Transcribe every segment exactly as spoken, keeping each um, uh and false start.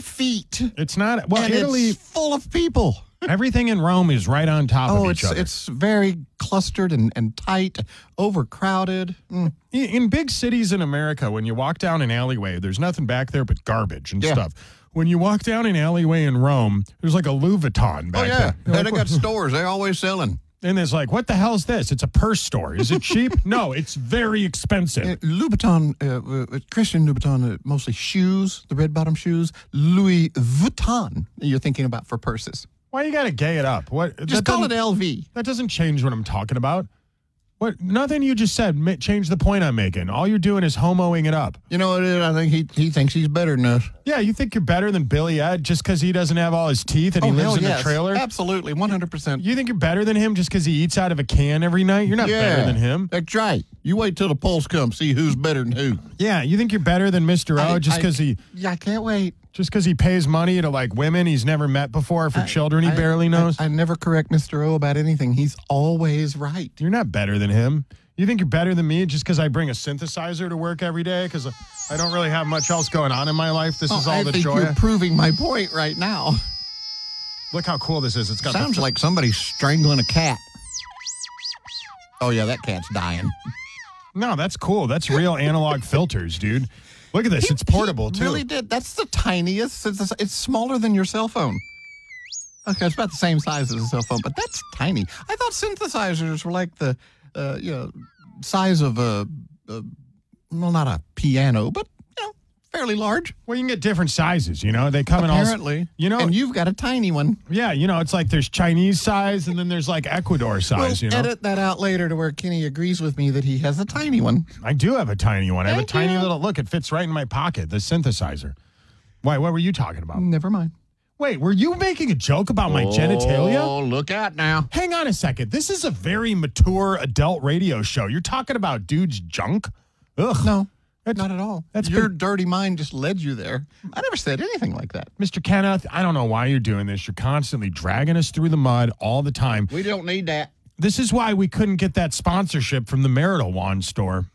feet. It's not. Well, and Italy it's full of people. Everything in Rome is right on top oh, of each it's, other. it's very clustered and, and tight, overcrowded. Mm. In, in big cities in America, when you walk down an alleyway, there's nothing back there but garbage and Yeah. stuff. When you walk down an alleyway in Rome, there's like a Louis Vuitton back Oh, yeah. there. You're And like, they got stores. They're always selling. and it's like, what the hell is this? It's a purse store. Is it cheap? No, it's very expensive. Uh, Louboutin, uh, uh, Christian Louboutin, uh, mostly shoes, the red bottom shoes. Louis Vuitton, you're thinking about for purses. Why you got to gay it up? What? Just that call it doesn't- L V. That doesn't change what I'm talking about. What? Nothing you just said ma- changed the point I'm making. All you're doing is homoing it up. You know what it is? I think he he thinks he's better than us. Yeah, you think you're better than Billy Ed just because he doesn't have all his teeth and he lives hell in yes. a trailer? Absolutely, one hundred percent. You think you're better than him just because he eats out of a can every night? You're not better than him. That's right. You wait till the polls come, see who's better than who. Yeah, you think you're better than Mister O I- just I- because he Yeah, I can't wait. just because he pays money to like women he's never met before for children he I- barely knows? I, I never correct Mister O about anything. He's always right. You're not better than him. You think you're better than me just because I bring a synthesizer to work every day because I don't really have much else going on in my life? This is Oh, all I the think joy. you're proving my point right now. Look how cool this is. It's got Sounds the, like somebody's strangling a cat. Oh, yeah, that cat's dying. No, that's cool. That's real analog filters, dude. Look at this. It's portable, He too. really did. That's the tiniest. It's, it's smaller than your cell phone. Okay, it's about the same size as a cell phone, but that's tiny. I thought synthesizers were like the, uh, you know, size of a, a, well, not a piano, but, you know, fairly large. Well, you can get different sizes, you know? They come in all... Apparently. You know... And you've got a tiny one. Yeah, you know, it's like there's Chinese size and then there's like Ecuador size, We'll you know? edit that out later to where Kenny agrees with me that he has a tiny one. I do have a tiny one. I have a Thank tiny you. little... Look, it fits right in my pocket, the synthesizer. Why, what were you talking about? Never mind. Wait, were you making a joke about my genitalia? Oh, look out now. Hang on a second. This is a very mature adult radio show. You're talking about dude's junk? Ugh. No, That's- not at all. that's Your been- dirty mind just led you there. I never said anything like that. Mister Kenneth, I don't know why you're doing this. You're constantly dragging us through the mud all the time. We don't need that. This is why we couldn't get that sponsorship from the Marital Wand store.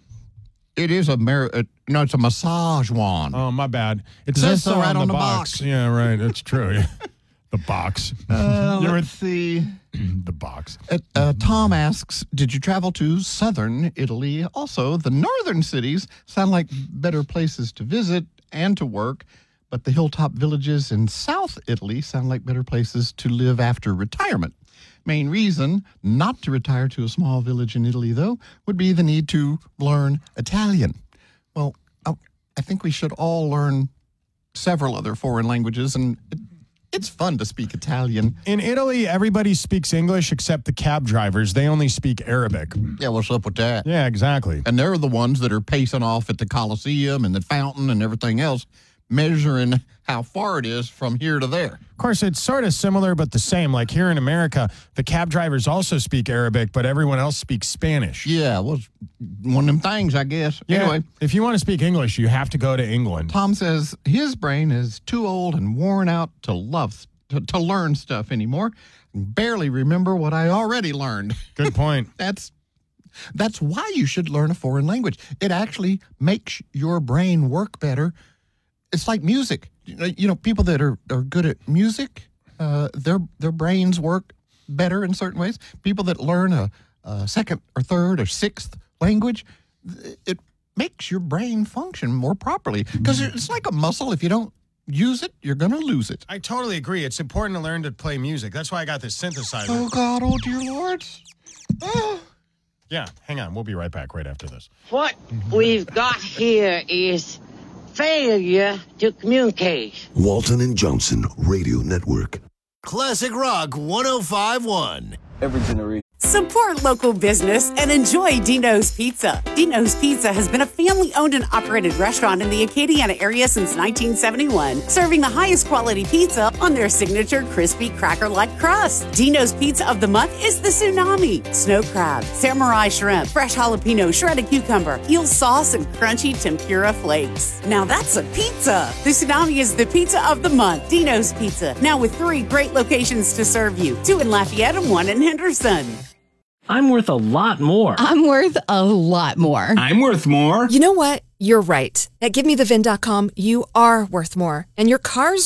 It is a mar- uh, no, it's a massage wand. Oh, my bad. It Is says that so so right on, on the, the box. box? Yeah, right. That's true. Yeah. The box. Uh, You ever- let's see. the box. Uh, uh, Tom asks, did you travel to southern Italy? Also, the northern cities sound like better places to visit and to work, but the hilltop villages in South Italy sound like better places to live after retirement. Main reason not to retire to a small village in Italy, though, would be the need to learn Italian. Well, I, I think we should all learn several other foreign languages, and it, it's fun to speak Italian. In Italy, everybody speaks English except the cab drivers. They only speak Arabic. Yeah, what's up with that? Yeah, exactly. And they're the ones that are pacing off at the Coliseum and the fountain and everything else, measuring how far it is from here to there. Of course, it's sort of similar but the same. Like here in America, the cab drivers also speak Arabic, but everyone else speaks Spanish. Yeah, well, it's one of them things, I guess. Yeah, Anyway, if you want to speak English, you have to go to England. Tom says his brain is too old and worn out to love, to, to learn stuff anymore. Barely remember what I already learned. Good point. That's that's why you should learn a foreign language. It actually makes your brain work better. It's like music. You know, you know people that are, are good at music, uh, their their brains work better in certain ways. People that learn a, a second or third or sixth language, it makes your brain function more properly. Because it's like a muscle. If you don't use it, you're going to lose it. I totally agree. It's important to learn to play music. That's why I got this synthesizer. Oh, God. Oh, dear Lord. Oh. Yeah, hang on. We'll be right back right after this. What we've got here is failure to communicate. Walton and Johnson Radio Network. Classic Rock one oh five point one. Every generation. Support local business and enjoy Dino's Pizza. Dino's Pizza has been a family-owned and operated restaurant in the Acadiana area since nineteen seventy-one, serving the highest quality pizza on their signature crispy cracker-like crust. Dino's Pizza of the month is the Tsunami, snow crab, samurai shrimp, fresh jalapeno, shredded cucumber, eel sauce, and crunchy tempura flakes. Now that's a pizza. The Tsunami is the pizza of the month. Dino's Pizza, now with three great locations to serve you, two in Lafayette and one in Henderson. I'm worth a lot more. I'm worth a lot more. I'm worth more. You know what? You're right. At Give Me The Vin dot com, you are worth more. And your car's